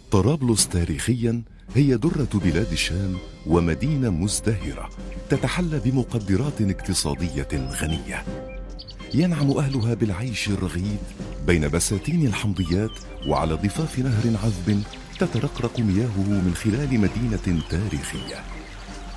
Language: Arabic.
طرابلس تاريخيا هي درة بلاد الشام ومدينة مزدهرة تتحلى بمقدرات اقتصادية غنية. ينعم أهلها بالعيش الرغيد بين بساتين الحمضيات وعلى ضفاف نهر عذب تترقرق مياهه من خلال مدينة تاريخية.